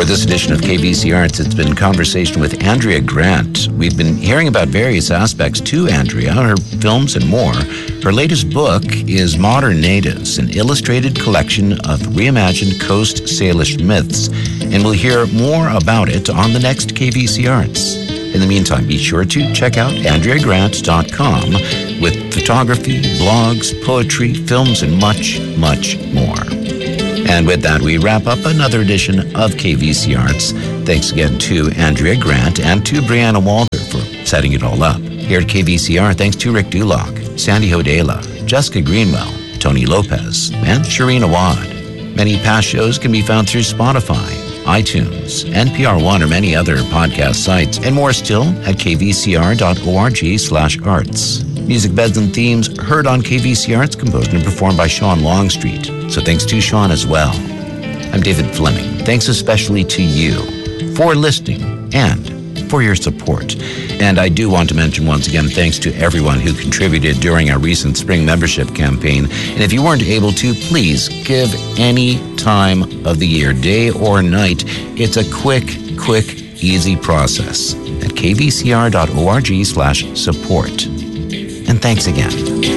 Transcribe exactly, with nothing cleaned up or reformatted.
For this edition of K V C Arts, it's been conversation with Andrea Grant. We've been hearing about various aspects to Andrea, her films and more. Her latest book is Modern Natives, an illustrated collection of reimagined Coast Salish myths, and we'll hear more about it on the next K V C Arts. In the meantime, be sure to check out andrea grant dot com with photography, blogs, poetry, films, and much, much more. And with that, we wrap up another edition of K V C Arts. Thanks again to Andrea Grant and to Brianna Walter for setting it all up. Here at K V C R, thanks to Rick Dulock, Sandy Hodela, Jessica Greenwell, Tony Lopez, and Shireen Awad. Many past shows can be found through Spotify, iTunes, N P R One, or many other podcast sites, and more still at k v c r dot org slash arts. Music beds and themes heard on K V C Arts, composed and performed by Sean Longstreet. So thanks to Sean as well. I'm David Fleming. Thanks especially to you for listening and for your support. And I do want to mention once again, thanks to everyone who contributed during our recent spring membership campaign. And if you weren't able to, please give any time of the year, day or night. It's a quick, quick, easy process at k v c r dot org slash support. And thanks again.